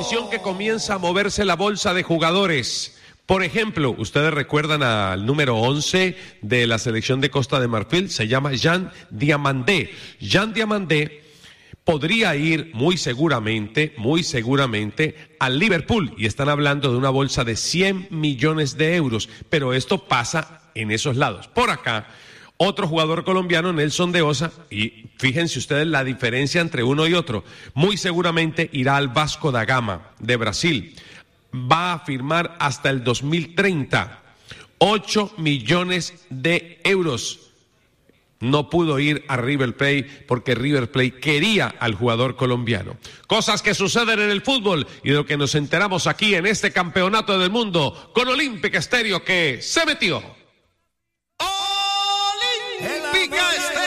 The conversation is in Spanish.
Atención que comienza a moverse la bolsa de jugadores. Por ejemplo, ustedes recuerdan al número 11 de la selección de Costa de Marfil, se llama Jean Diamandé. Jean Diamandé podría ir muy seguramente al Liverpool y están hablando de una bolsa de 100 millones de euros, pero esto pasa en esos lados. Por acá, otro jugador colombiano, Nelson de Osa, y fíjense ustedes la diferencia entre uno y otro, muy seguramente irá al Vasco da Gama de Brasil. Va a firmar hasta el 2030, 8 millones de euros. No pudo ir a River Plate porque River Plate quería al jugador colombiano. Cosas que suceden en el fútbol y de lo que nos enteramos aquí en este campeonato del mundo con Olímpica Estéreo que se metió.